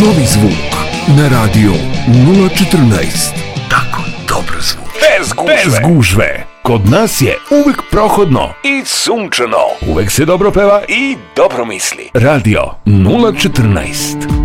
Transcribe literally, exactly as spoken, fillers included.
Novi zvuk na radio nula četrnaest. Tako dobar zvuk. Bez gužve. Bez gužve. Kod nas je uvek prohodno i sunčano. Uvek se dobro peva i dobro misli. Radio nula četrnaest.